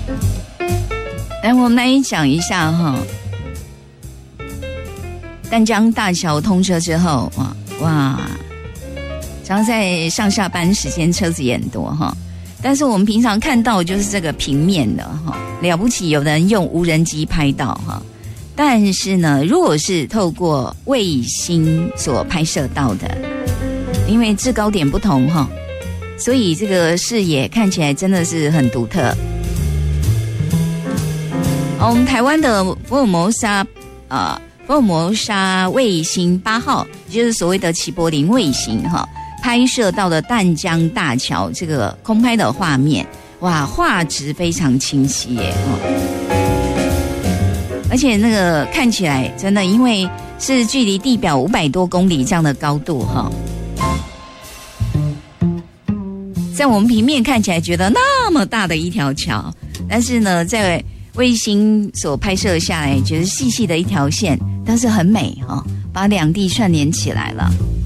来，我们来讲一下哈，淡江大桥通车之后，哇，常常在上下班时间车子也很多哈。但是我们平常看到就是这个平面的哈，了不起有人用无人机拍到哈。但是呢，如果是透过卫星所拍摄到的，因为制高点不同哈，所以这个视野看起来真的是很独特。我们台湾的福尔摩沙卫星8号，就是所谓的齐柏林卫星哈，拍摄到的淡江大桥这个空拍的画面，哇，画质非常清晰耶，而且那个看起来真的，因为是距离地表500多公里这样的高度哈，在我们平面看起来觉得那么大的一条桥，但是呢，在卫星所拍摄下来，觉得细细的一条线，但是很美哈，把两地串联起来了。